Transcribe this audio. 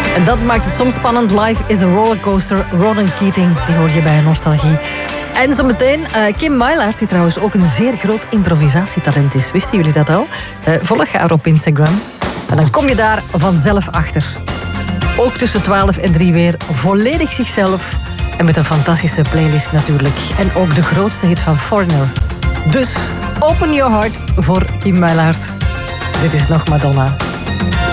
En dat maakt het soms spannend. Life is a rollercoaster. Ronan Keating, die hoor je bij Nostalgie. En zometeen Kim Meilaert, die trouwens ook een zeer groot improvisatietalent is. Wisten jullie dat al? Volg haar op Instagram. En dan kom je daar vanzelf achter. Ook tussen 12 en 3 weer volledig zichzelf. En met een fantastische playlist natuurlijk. En ook de grootste hit van Foreigner. Dus open your heart voor Kim Meilaert. Dit is nog Madonna.